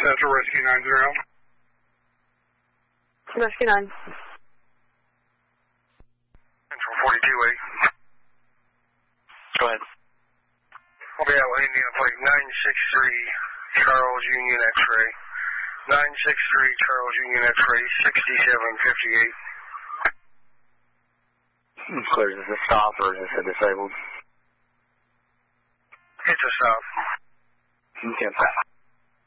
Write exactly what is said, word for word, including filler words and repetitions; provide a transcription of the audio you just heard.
Central, Rescue nine zero. Rescue nine. Central forty-two eight. Go ahead. I'll be out with Indian plate nine six three Charles Union X-ray. nine six three Charles Union X-ray, sixty-seven fifty-eight. Clear, is this a stop or is this a disabled? It's a stop. Okay.